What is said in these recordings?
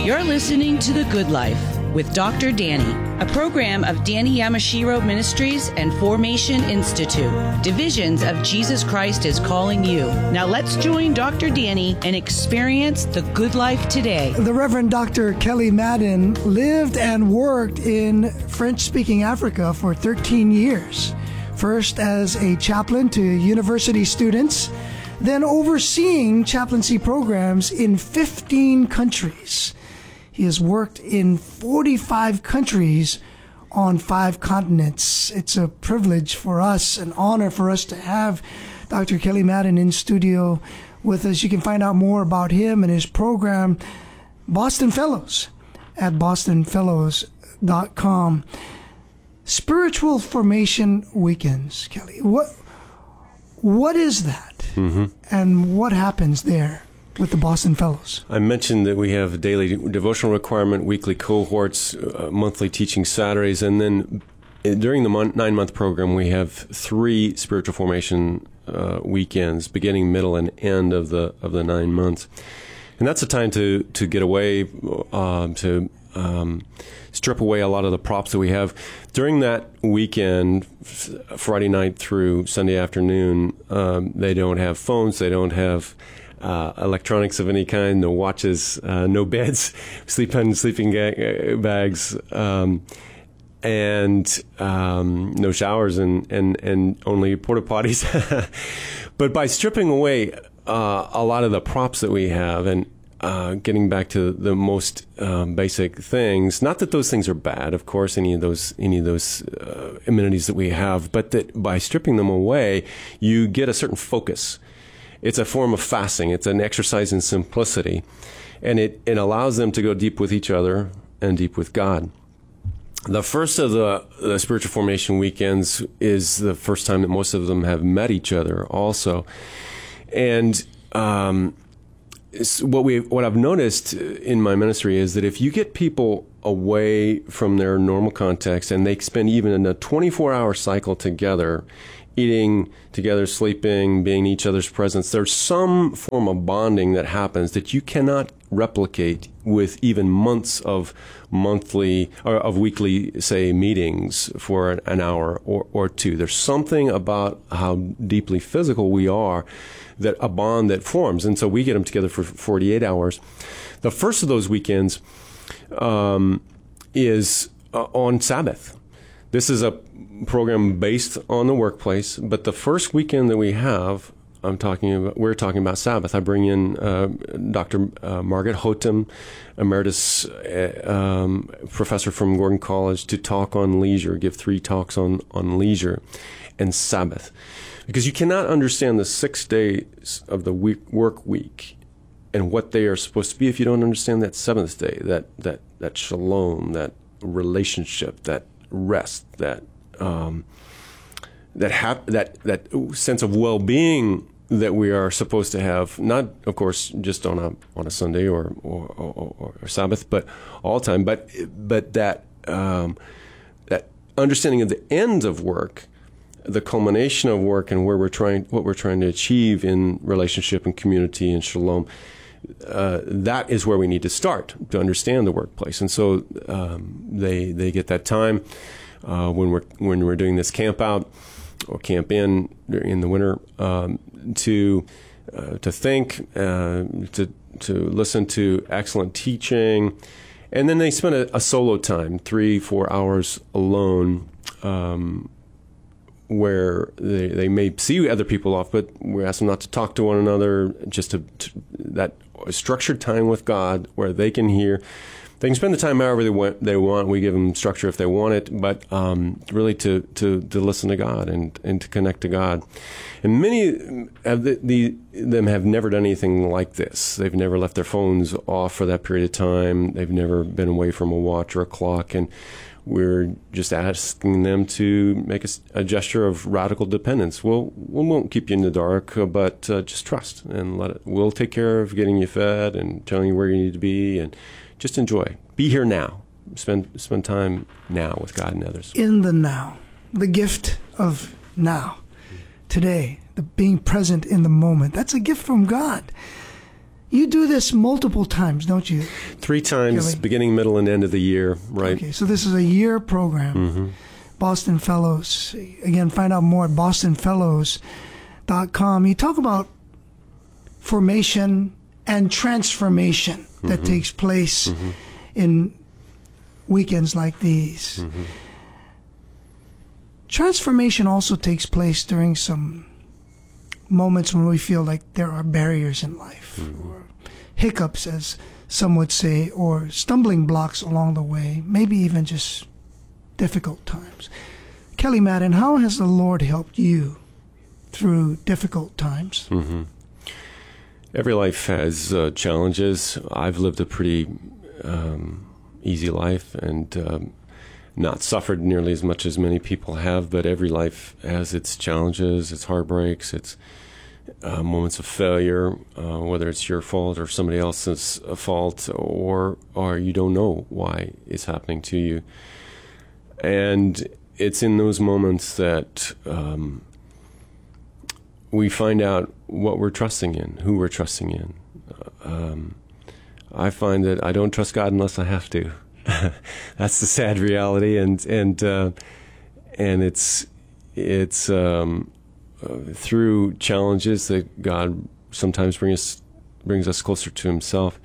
You're listening to The Good Life with Dr. Danny, a program of Danny Yamashiro Ministries and Formation Institute. Divisions of Jesus Christ is calling you. Now let's join Dr. Danny and experience the good life today. The Reverend Dr. Kelly Madden lived and worked in French-speaking Africa for 13 years. First as a chaplain to university students, then overseeing chaplaincy programs in 15 countries. He has worked in 45 countries on 5 continents. It's a privilege for us, an honor for us to have Dr. Kelly Madden in studio with us. You can find out more about him and his program, Boston Fellows, at bostonfellows.com. Spiritual Formation Weekends, Kelly. What is that? And what happens there with the Boston Fellows? I mentioned that we have a daily devotional requirement, weekly cohorts, monthly teaching Saturdays, and then during the 9-month program, we have 3 spiritual formation weekends, beginning, middle, and end of the 9 months. And that's a time to get away, to strip away a lot of the props that we have. During that weekend, Friday night through Sunday afternoon, they don't have phones, they don't have electronics of any kind, no watches, no beds, sleeping bags, and no showers, and only porta potties. But by stripping away a lot of the props that we have and getting back to the most basic things, not that those things are bad, of course, any of those amenities that we have, but that by stripping them away, you get a certain focus. It's a form of fasting. It's an exercise in simplicity. And it allows them to go deep with each other and deep with God. The first of the spiritual formation weekends is the first time that most of them have met each other also. And what I've noticed in my ministry is that if you get people away from their normal context and they spend even a 24-hour cycle together, eating together, sleeping, being in each other's presence, there's some form of bonding that happens that you cannot replicate with even months of monthly or of weekly, say, meetings for an hour or 2. There's something about how deeply physical we are, that a bond that forms. And so we get them together for 48 hours. The first of those weekends is on Sabbath. This is a program based on the workplace, but the first weekend that we have, we're talking about Sabbath. I bring in Dr. Margaret Hotem, emeritus professor from Gordon College, to talk on leisure, give 3 talks on leisure and Sabbath. Because you cannot understand the 6 days of the work week and what they are supposed to be if you don't understand that 7th day, that shalom, that relationship, that rest, that sense of well-being that we are supposed to have, not, of course, just on a Sunday or Sabbath, but all time. But that understanding of the end of work, the culmination of work, and what we're trying to achieve in relationship and community and shalom. That is where we need to start to understand the workplace, and so they get that time when we're doing this camp out or camp in the winter to think, to listen to excellent teaching, and then they spend a solo time, 3-4 hours alone. Where they may see other people off, but we ask them not to talk to one another, just to that structured time with God where they can hear. They can spend the time however they want. We give them structure if they want it, but really to listen to God and to connect to God. And many of them have never done anything like this. They've never left their phones off for that period of time. They've never been away from a watch or a clock, and we're just asking them to make a gesture of radical dependence. We won't keep you in the dark, but just trust and let it. We'll take care of getting you fed and telling you where you need to be, and just enjoy. Be here now. Spend time now with God and others. In the now, the gift of now, today, the being present in the moment. That's a gift from God. You do this multiple times, don't you? 3 times, Kelly? beginning, middle, and end of the year, right? Okay, so this is a year program. Mm-hmm. Boston Fellows. Again, find out more at bostonfellows.com. You talk about formation and transformation that takes place in weekends like these. Transformation also takes place during some moments when we feel like there are barriers in life, or hiccups, as some would say, or stumbling blocks along the way, maybe even just difficult times. Kelly Madden, how has the Lord helped you through difficult times? Every life has challenges. I've lived a pretty easy life and not suffered nearly as much as many people have, but every life has its challenges, its heartbreaks, its moments of failure, whether it's your fault or somebody else's fault, or you don't know why it's happening to you. And it's in those moments that we find out what we're trusting in, who we're trusting in. I find that I don't trust God unless I have to. That's the sad reality, and it's through challenges that God sometimes brings us closer to Himself.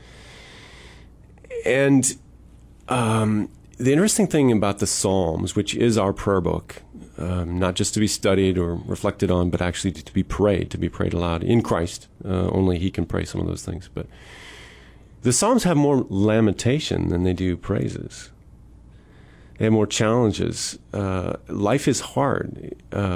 And the interesting thing about the Psalms, which is our prayer book, not just to be studied or reflected on, but actually to be prayed aloud in Christ. Only He can pray some of those things, but the Psalms have more lamentation than they do praises. They have more challenges. Life is hard.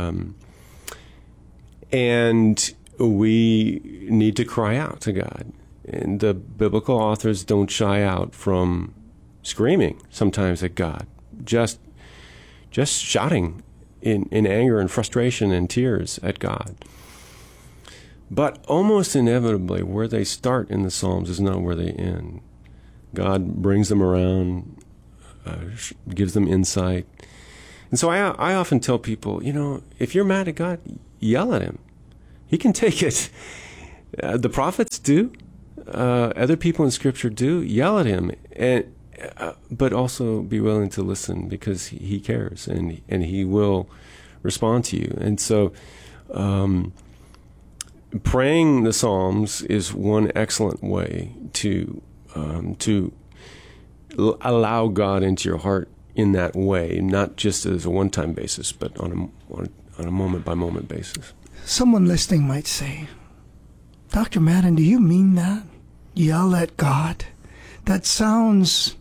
And we need to cry out to God. And the biblical authors don't shy out from screaming sometimes at God. Just shouting in anger and frustration and tears at God. But almost inevitably, where they start in the Psalms is not where they end. God brings them around, gives them insight. And so I often tell people, if you're mad at God, yell at Him. He can take it. The prophets do. Other people in Scripture do. Yell at Him. But also be willing to listen, because He cares and He will respond to you. And so praying the Psalms is one excellent way to allow God into your heart in that way, not just as a one-time basis, but on a moment-by-moment basis. Someone listening might say, Dr. Madden, do you mean that? Yell at God? That sounds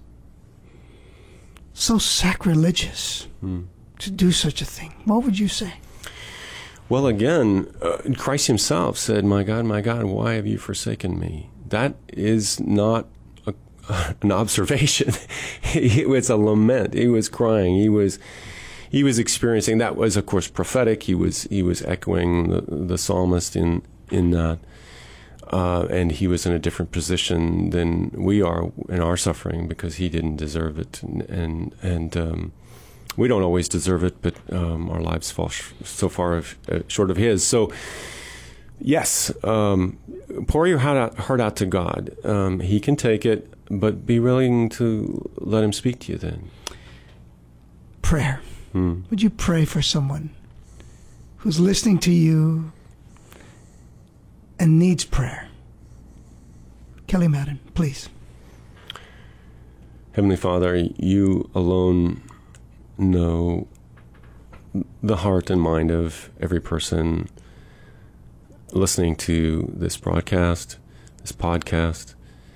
so sacrilegious to do such a thing. What would you say? Well, again, Christ Himself said, my God, why have you forsaken me? That is not an observation. It's a lament. He was crying. He was experiencing. That was, of course, prophetic. He was echoing the psalmist in that, and he was in a different position than we are in our suffering, because he didn't deserve it, and we don't always deserve it, but our lives fall so far short of His. So, yes, pour your heart out to God. He can take it, but be willing to let Him speak to you then. Prayer. Would you pray for someone who's listening to you and needs prayer? Kelly Madden, please. Heavenly Father, You alone know the heart and mind of every person listening to this broadcast, this podcast.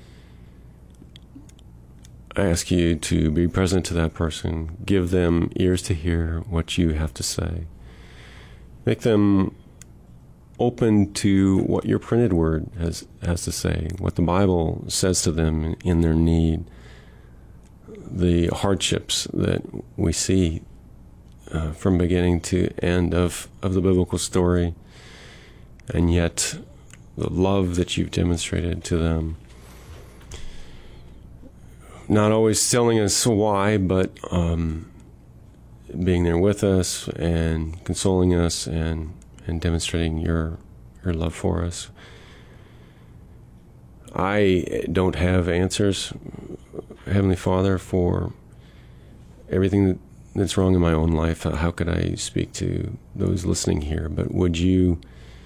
I ask You to be present to that person. Give them ears to hear what You have to say. Make them open to what Your printed word has to say, what the Bible says to them in their need, the hardships that we see from beginning to end of the biblical story, and yet the love that You've demonstrated to them. Not always telling us why, but being there with us and consoling us and demonstrating your love for us. I don't have answers, Heavenly Father, for everything that's wrong in my own life. How could I speak to those listening here? But would you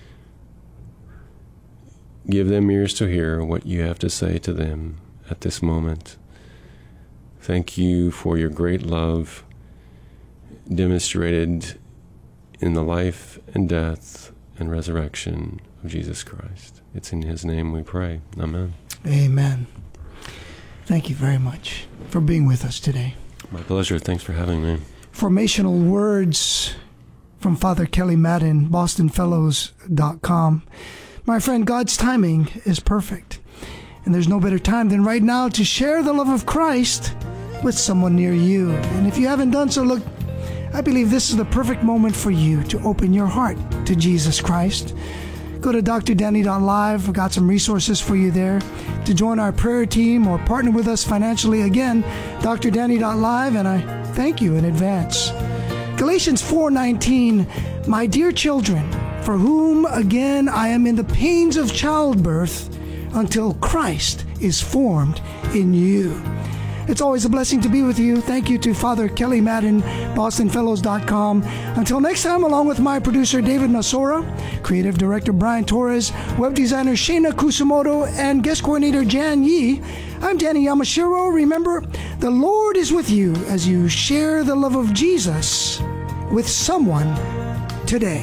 give them ears to hear what you have to say to them at this moment? Thank you for your great love demonstrated in the life and death and resurrection of Jesus Christ. It's in His name we pray. Amen. Amen. Thank you very much for being with us today. My pleasure. Thanks for having me. Formational words from Father Kelly Madden, BostonFellows.com. My friend, God's timing is perfect. And there's no better time than right now to share the love of Christ with someone near you. And if you haven't done so, look, I believe this is the perfect moment for you to open your heart to Jesus Christ. Go to drdanny.live. We've got some resources for you there. To join our prayer team or partner with us financially, again, drdanny.live, and I thank you in advance. Galatians 4:19, my dear children, for whom again I am in the pains of childbirth until Christ is formed in you. It's always a blessing to be with you. Thank you to Father Kelly Madden, BostonFellows.com. Until next time, along with my producer David Nasora, creative director Brian Torres, web designer Shayna Kusumoto, and guest coordinator Jan Yee, I'm Danny Yamashiro. Remember, the Lord is with you as you share the love of Jesus with someone today.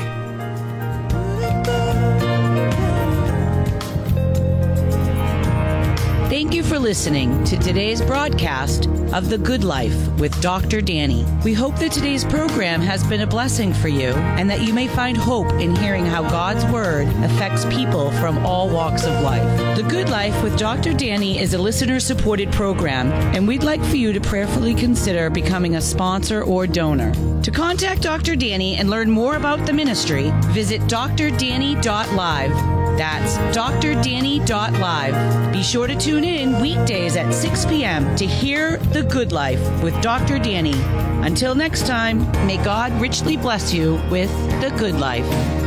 Thank you for listening to today's broadcast of The Good Life with Dr. Danny. We hope that today's program has been a blessing for you and that you may find hope in hearing how God's Word affects people from all walks of life. The Good Life with Dr. Danny is a listener-supported program, and we'd like for you to prayerfully consider becoming a sponsor or donor. To contact Dr. Danny and learn more about the ministry, visit drdanny.live. That's drdanny.live. Be sure to tune in weekdays at 6 p.m. to hear The Good Life with Dr. Danny. Until next time, may God richly bless you with The Good Life.